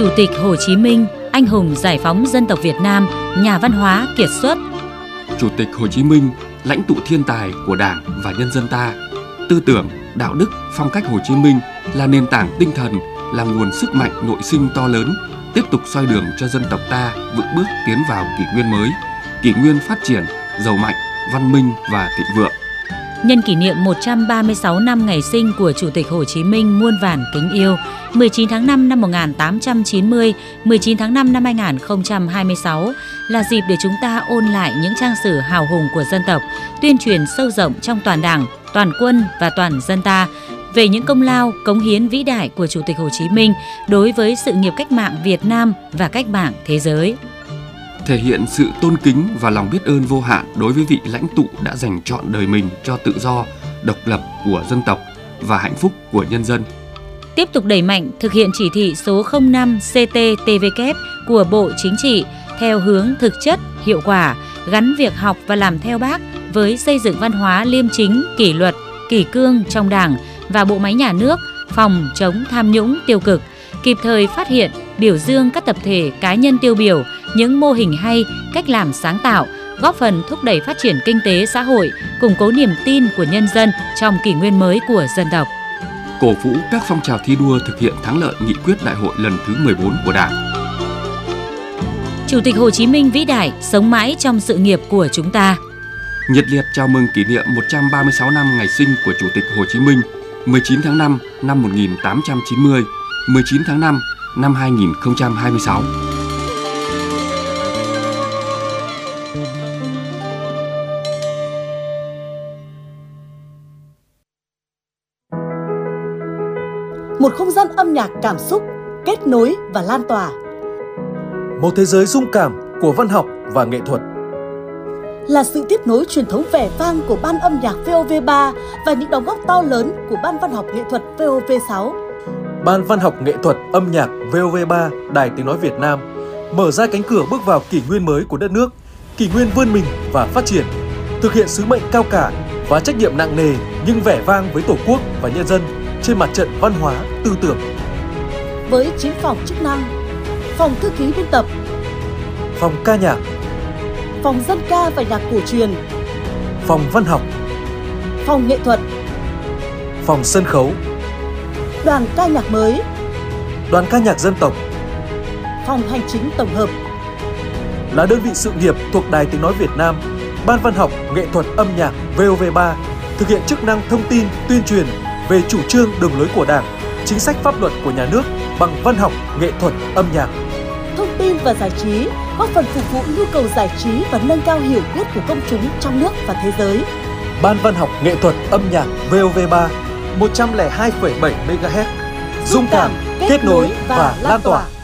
Chủ tịch Hồ Chí Minh, anh hùng giải phóng dân tộc Việt Nam, nhà văn hóa kiệt xuất. Chủ tịch Hồ Chí Minh, lãnh tụ thiên tài của Đảng và nhân dân ta. Tư tưởng, đạo đức, phong cách Hồ Chí Minh là nền tảng tinh thần, là nguồn sức mạnh nội sinh to lớn, tiếp tục soi đường cho dân tộc ta vững bước tiến vào kỷ nguyên mới, kỷ nguyên phát triển, giàu mạnh, văn minh và thịnh vượng. Nhân kỷ niệm 136 năm ngày sinh của Chủ tịch Hồ Chí Minh muôn vàn kính yêu, 19 tháng 5 năm 1890, 19 tháng 5 năm 2026 là dịp để chúng ta ôn lại những trang sử hào hùng của dân tộc, tuyên truyền sâu rộng trong toàn Đảng, toàn quân và toàn dân ta về những công lao, cống hiến vĩ đại của Chủ tịch Hồ Chí Minh đối với sự nghiệp cách mạng Việt Nam và cách mạng thế giới. Thể hiện sự tôn kính và lòng biết ơn vô hạn đối với vị lãnh tụ đã dành trọn đời mình cho tự do, độc lập của dân tộc và hạnh phúc của nhân dân. Tiếp tục đẩy mạnh thực hiện chỉ thị số 05 CT-TVK của Bộ Chính trị theo hướng thực chất, hiệu quả, gắn việc học và làm theo Bác với xây dựng văn hóa liêm chính, kỷ luật, kỷ cương trong Đảng và bộ máy nhà nước, phòng chống tham nhũng tiêu cực, kịp thời phát hiện, biểu dương các tập thể cá nhân tiêu biểu, những mô hình hay, cách làm sáng tạo, góp phần thúc đẩy phát triển kinh tế xã hội, củng cố niềm tin của nhân dân trong kỷ nguyên mới của dân tộc. Cổ vũ các phong trào thi đua thực hiện thắng lợi nghị quyết đại hội lần thứ 14 của Đảng. Chủ tịch Hồ Chí Minh vĩ đại sống mãi trong sự nghiệp của chúng ta. Nhiệt liệt chào mừng kỷ niệm 136 năm ngày sinh của Chủ tịch Hồ Chí Minh, 19 tháng 5 năm 1890, 19 tháng 5 năm 2026. Một không gian âm nhạc cảm xúc, kết nối và lan tỏa. Một thế giới rung cảm của văn học và nghệ thuật. Là sự tiếp nối truyền thống vẻ vang của Ban âm nhạc VOV3 và những đóng góp to lớn của Ban văn học nghệ thuật VOV6. Ban văn học nghệ thuật âm nhạc VOV3 Đài Tiếng Nói Việt Nam mở ra cánh cửa bước vào kỷ nguyên mới của đất nước, kỷ nguyên vươn mình và phát triển, thực hiện sứ mệnh cao cả và trách nhiệm nặng nề nhưng vẻ vang với Tổ quốc và nhân dân trên mặt trận văn hóa, tư tưởng. Với 9 phòng chức năng: phòng thư ký biên tập, phòng ca nhạc, phòng dân ca và nhạc cổ truyền, phòng văn học, phòng nghệ thuật, phòng sân khấu, đoàn ca nhạc mới, đoàn ca nhạc dân tộc, phòng hành chính tổng hợp. Là đơn vị sự nghiệp thuộc Đài Tiếng Nói Việt Nam, Ban văn học nghệ thuật âm nhạc VOV3 thực hiện chức năng thông tin, tuyên truyền về chủ trương đường lối của Đảng, chính sách pháp luật của nhà nước bằng văn học nghệ thuật âm nhạc. Thông tin và giải trí, góp phần phục vụ nhu cầu giải trí và nâng cao hiểu biết của công chúng trong nước và thế giới. Ban văn học nghệ thuật âm nhạc VOV3 102,7 MHz, rung cảm, kết nối và lan tỏa.